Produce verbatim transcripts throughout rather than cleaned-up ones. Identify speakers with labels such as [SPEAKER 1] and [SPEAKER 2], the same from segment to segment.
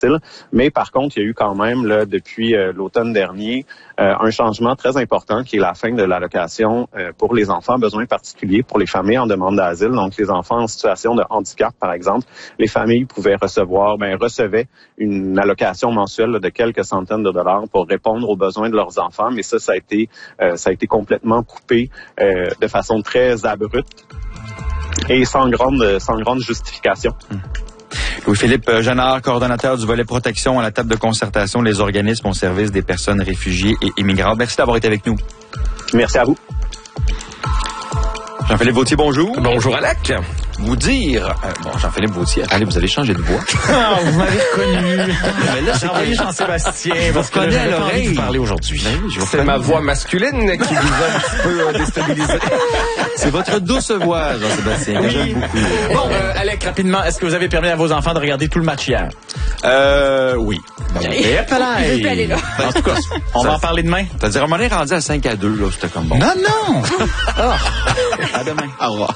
[SPEAKER 1] Mais par contre, il y a eu quand même, là, depuis euh, l'automne dernier, euh, un changement très important qui est la fin de l'allocation euh, pour les enfants à besoins particuliers, pour les familles en demande d'asile. Donc, les enfants en situation de handicap, par exemple, les familles pouvaient recevoir, ben recevaient une allocation mensuelle là, de quelques centaines de dollars pour répondre aux besoins de leurs enfants. Mais ça, ça a été, euh, ça a été complètement coupé euh, de façon très abrupte et sans grande, sans grande justification.
[SPEAKER 2] Hum. Louis-Philippe Jeannard, coordonnateur du volet protection à la table de concertation des organismes au service des personnes réfugiées et immigrantes. Merci d'avoir été avec nous.
[SPEAKER 1] Merci à vous.
[SPEAKER 2] Jean-Philippe Vautier, bonjour.
[SPEAKER 3] Bonjour, Alec.
[SPEAKER 2] Vous dire... Euh, bon, Jean-Philippe Vautier, allez, vous avez changé de voix.
[SPEAKER 3] Ah, vous m'avez reconnu.
[SPEAKER 2] Mais là,
[SPEAKER 3] j'ai envoyé Jean-Sébastien parce que
[SPEAKER 2] connais
[SPEAKER 3] là,
[SPEAKER 2] à
[SPEAKER 3] j'avais pas envie de
[SPEAKER 2] l'oreille.
[SPEAKER 3] vous parler aujourd'hui.
[SPEAKER 2] Ben oui, je vous
[SPEAKER 3] C'est
[SPEAKER 2] reconnais.
[SPEAKER 3] ma voix masculine qui vous a un petit peu euh, déstabilisé.
[SPEAKER 2] C'est votre douce voix, Jean-Sébastien, que j'aime beaucoup.
[SPEAKER 3] Bon, euh, Alec, rapidement, est-ce que vous avez permis à vos enfants de regarder tout le match hier?
[SPEAKER 2] Euh, oui. Ben, oui.
[SPEAKER 3] Et hop là,
[SPEAKER 4] Je veux pas aller là.
[SPEAKER 3] En tout cas, on
[SPEAKER 2] Ça-
[SPEAKER 3] va en parler demain.
[SPEAKER 2] C'est-à-dire, on est rendu à cinq à deux, là, c'était comme bon.
[SPEAKER 3] Non, non!
[SPEAKER 2] À demain. Au revoir.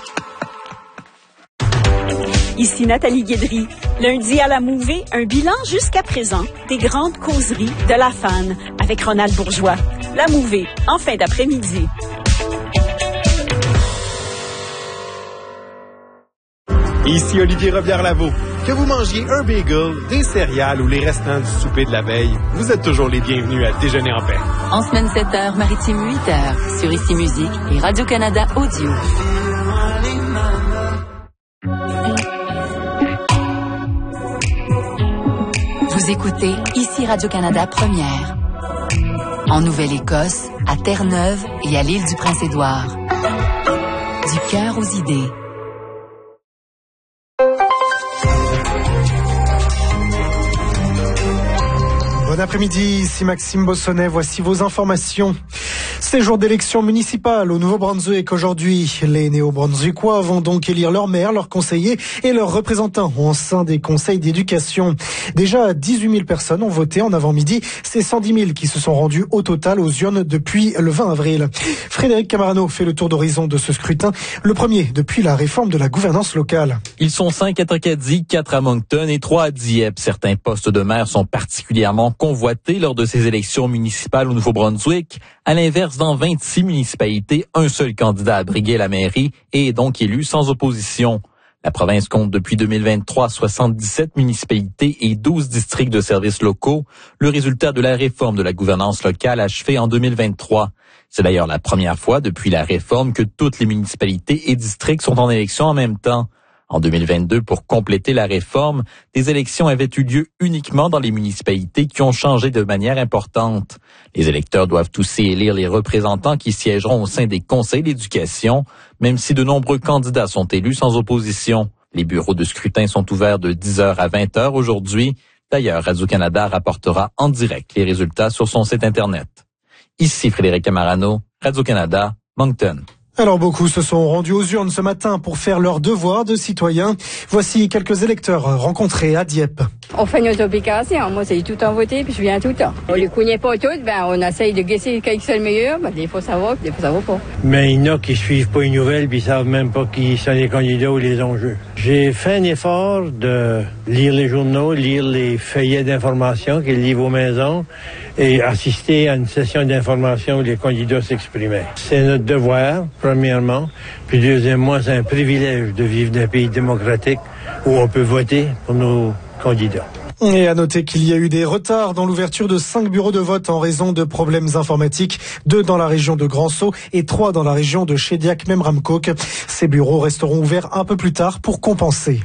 [SPEAKER 4] Ici Nathalie Guédry. Lundi à la Mouvée, un bilan jusqu'à présent des grandes causeries de la fan avec Ronald Bourgeois. La Mouvée, en fin d'après-midi.
[SPEAKER 5] Ici Olivier Robillard-Lavaux. Que vous mangiez un bagel, des céréales ou les restants du souper de la veille, vous êtes toujours les bienvenus à Déjeuner en paix.
[SPEAKER 6] En semaine sept heures, maritime huit heures, sur Ici Musique et Radio-Canada Audio. Vous écoutez Ici Radio-Canada Première. En Nouvelle-Écosse, à Terre-Neuve et à l'île du Prince-Édouard. Du cœur aux idées.
[SPEAKER 7] Bon après-midi, ici Maxime Bossonnet, voici vos informations. C'est jour d'élection municipale au Nouveau-Brunswick aujourd'hui. Les Néo-Brunswickois vont donc élire leur maire, leurs conseillers et leurs représentants au sein des conseils d'éducation. Déjà, dix-huit mille personnes ont voté en avant-midi. C'est cent dix mille qui se sont rendus au total aux urnes depuis le vingt avril. Frédéric Camarano fait le tour d'horizon de ce scrutin, le premier depuis la réforme de la gouvernance locale.
[SPEAKER 8] Ils sont cinq à Tracadie, quatre à Moncton et trois à Dieppe. Certains postes de maire sont particulièrement convoités lors de ces élections municipales au Nouveau-Brunswick. À l'inverse, dans vingt-six municipalités, un seul candidat a brigué la mairie et est donc élu sans opposition. La province compte depuis deux mille vingt-trois soixante-dix-sept municipalités et douze districts de services locaux, le résultat de la réforme de la gouvernance locale achevée en deux mille vingt-trois. C'est d'ailleurs la première fois depuis la réforme que toutes les municipalités et districts sont en élection en même temps. En deux mille vingt-deux, pour compléter la réforme, des élections avaient eu lieu uniquement dans les municipalités qui ont changé de manière importante. Les électeurs doivent aussi élire les représentants qui siégeront au sein des conseils d'éducation, même si de nombreux candidats sont élus sans opposition. Les bureaux de scrutin sont ouverts de dix heures à vingt heures aujourd'hui. D'ailleurs, Radio-Canada rapportera en direct les résultats sur son site Internet. Ici Frédéric Camarano, Radio-Canada, Moncton.
[SPEAKER 7] Alors beaucoup se sont rendus aux urnes ce matin pour faire leur devoir de citoyen. Voici quelques électeurs rencontrés à Dieppe.
[SPEAKER 9] On fait notre obligation. Moi, c'est tout le temps voté, puis je viens tout le temps. On les connaît pas toutes, ben on essaye de guesser quel qui est le meilleur. Ben, des fois ça va, puis des fois ça va pas.
[SPEAKER 10] Mais il y en a qui suivent pas une nouvelle, puis ils savent même pas qui sont les candidats ou les enjeux. J'ai fait un effort de lire les journaux, lire les feuillets d'information qu'ils livrent aux maisons et assister à une session d'information où les candidats s'exprimaient. C'est notre devoir, premièrement. Puis deuxièmement, c'est un privilège de vivre dans un pays démocratique où on peut voter pour nos candidats.
[SPEAKER 7] Et à noter qu'il y a eu des retards dans l'ouverture de cinq bureaux de vote en raison de problèmes informatiques, deux dans la région de Grand-Sault et trois dans la région de Shediac-Memramcook. Ces bureaux resteront ouverts un peu plus tard pour compenser.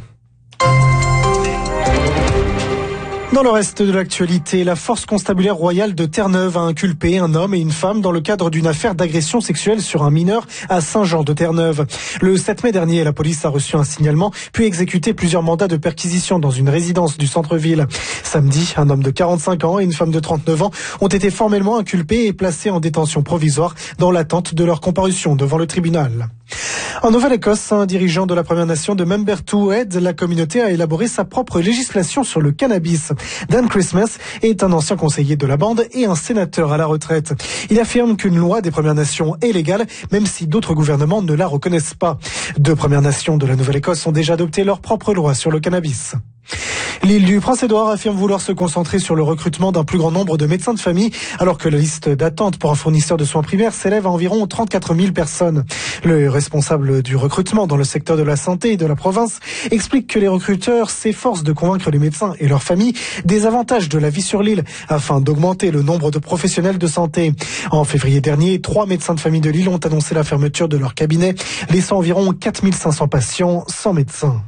[SPEAKER 7] Dans le reste de l'actualité, la force constabulaire royale de Terre-Neuve a inculpé un homme et une femme dans le cadre d'une affaire d'agression sexuelle sur un mineur à Saint-Jean-de-Terre-Neuve. Le sept mai dernier, la police a reçu un signalement, puis exécuté plusieurs mandats de perquisition dans une résidence du centre-ville. Samedi, un homme de quarante-cinq ans et une femme de trente-neuf ans ont été formellement inculpés et placés en détention provisoire dans l'attente de leur comparution devant le tribunal. En Nouvelle-Écosse, un dirigeant de la Première Nation de Membertou aide la communauté à élaborer sa propre législation sur le cannabis. Dan Christmas est un ancien conseiller de la bande et un sénateur à la retraite. Il affirme qu'une loi des Premières Nations est légale, même si d'autres gouvernements ne la reconnaissent pas. Deux Premières Nations de la Nouvelle-Écosse ont déjà adopté leur propre loi sur le cannabis. L'île du Prince-Édouard affirme vouloir se concentrer sur le recrutement d'un plus grand nombre de médecins de famille, alors que la liste d'attente pour un fournisseur de soins primaires s'élève à environ trente-quatre mille personnes. Le responsable du recrutement dans le secteur de la santé de la province explique que les recruteurs s'efforcent de convaincre les médecins et leurs familles des avantages de la vie sur l'île afin d'augmenter le nombre de professionnels de santé. En février dernier, trois médecins de famille de l'île ont annoncé la fermeture de leur cabinet, laissant environ quatre mille cinq cents patients sans médecin.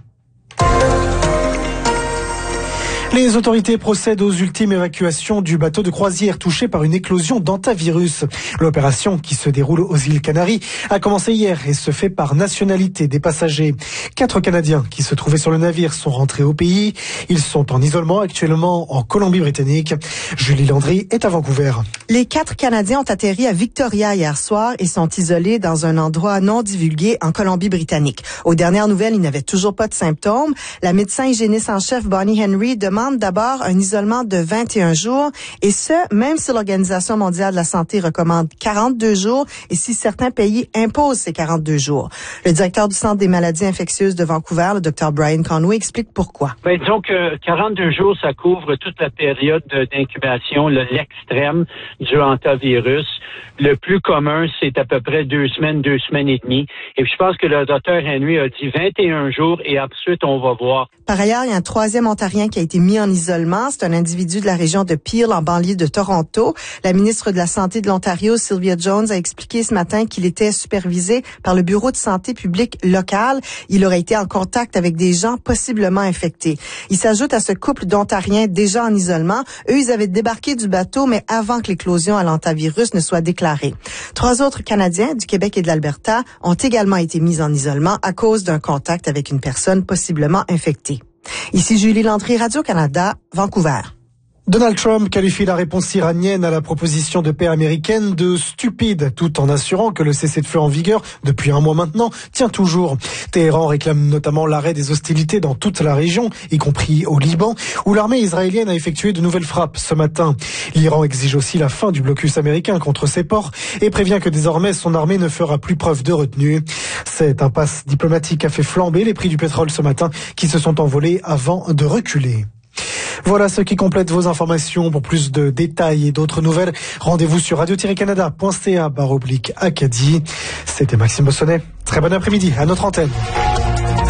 [SPEAKER 7] Les autorités procèdent aux ultimes évacuations du bateau de croisière touché par une éclosion d'hantavirus. L'opération, qui se déroule aux îles Canaries, a commencé hier et se fait par nationalité des passagers. Quatre Canadiens qui se trouvaient sur le navire sont rentrés au pays. Ils sont en isolement actuellement en Colombie-Britannique. Julie Landry est à Vancouver.
[SPEAKER 11] Les quatre Canadiens ont atterri à Victoria hier soir et sont isolés dans un endroit non divulgué en Colombie-Britannique. Aux dernières nouvelles, ils n'avaient toujours pas de symptômes. La médecin hygiéniste en chef Bonnie Henry demande d'abord un isolement de vingt et un jours, et ce, même si l'Organisation mondiale de la santé recommande quarante-deux jours et si certains pays imposent ces quarante-deux jours. Le directeur du Centre des maladies infectieuses de Vancouver, le docteur Brian Conway, explique pourquoi.
[SPEAKER 12] Ben, disons que quarante-deux jours, ça couvre toute la période d'incubation, l'extrême du hantavirus. Le plus commun, c'est à peu près deux semaines, deux semaines et demie. Et puis, je pense que le docteur Henry a dit vingt et un jours et ensuite, on va voir.
[SPEAKER 11] Par ailleurs, il y a un troisième Ontarien qui a été mis en isolement. C'est un individu de la région de Peel, en banlieue de Toronto. La ministre de la Santé de l'Ontario, Sylvia Jones, a expliqué ce matin qu'il était supervisé par le Bureau de santé publique local. Il aurait été en contact avec des gens possiblement infectés. Il s'ajoute à ce couple d'Ontariens déjà en isolement. Eux, ils avaient débarqué du bateau, mais avant que l'éclosion à l'hantavirus ne soit déclarée. Trois autres Canadiens du Québec et de l'Alberta ont également été mis en isolement à cause d'un contact avec une personne possiblement infectée. Ici Julie Landry, Radio-Canada, Vancouver.
[SPEAKER 7] Donald Trump qualifie la réponse iranienne à la proposition de paix américaine de stupide, tout en assurant que le cessez-le-feu en vigueur depuis un mois maintenant tient toujours. Téhéran réclame notamment l'arrêt des hostilités dans toute la région, y compris au Liban, où l'armée israélienne a effectué de nouvelles frappes ce matin. L'Iran exige aussi la fin du blocus américain contre ses ports et prévient que désormais son armée ne fera plus preuve de retenue. Cette impasse diplomatique a fait flamber les prix du pétrole ce matin, qui se sont envolés avant de reculer. Voilà ce qui complète vos informations. Pour plus de détails et d'autres nouvelles, rendez-vous sur radio tiret canada point c a barre oblique Acadie. C'était Maxime Bossonnet. Très bon après-midi à notre antenne.